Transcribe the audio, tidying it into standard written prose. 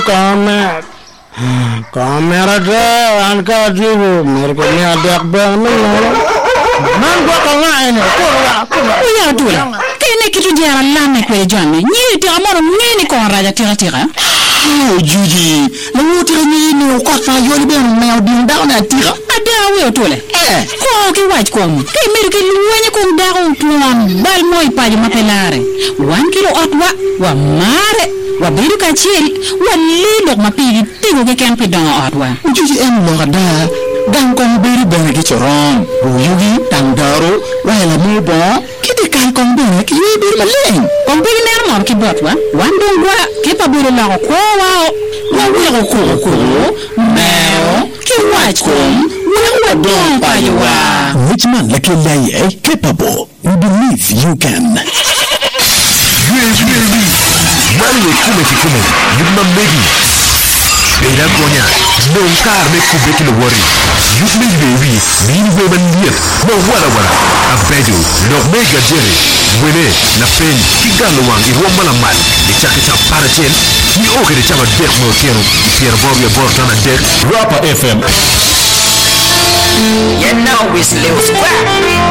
Kamera angka jibu mereka ada man gua ko ngane ko ya dula kene kitu dia lame ko jani ni ti amoro ni ko raja tira juji la wuti ni ko fa yoli be me di ndaw na tira ada we tole ko ki waj ko mu ke mer ke luwanya ko dawo tuan bal moy paji mapelare 1 kilo atwa wa mare wa biru ka chiri wa lilo mapigi tigo ke kan pedang atwa juji em lo da dan kong beri beri ke coron yugi tangdaro wala mo ba kidi kan kong beri ki beri maleng kong beri ner mor ki botwa wando gwa ke pa beri la ko wa wi ko meo ki wach ko wa don pa yuwa which man like you capable we believe you can Mali kume yuma megi Beda konya non carne kubeki lo wori yuk me baby min we mandiet no wala abejo no mega jere wele na pen kigalo wang I romba la mal de chaka cha parachen ni oke de chama dek mo kero Pierre Borbia Bortana dek Rapper FM You know it's Lil Square.